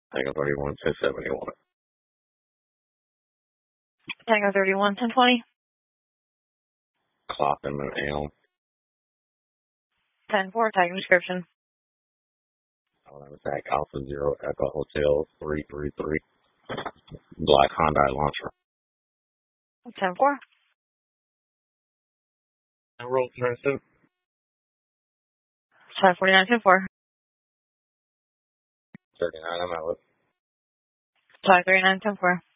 Tango 31, 1071. Tango 31, 1020. Clock and Moon Elm. 10-4, tag description. Attack Alpha Zero Echo Hotel 333. Black Hyundai Launcher. 10-4. And roll 10-2. 549, 10-4. 39, I'm out. 539, 10-4.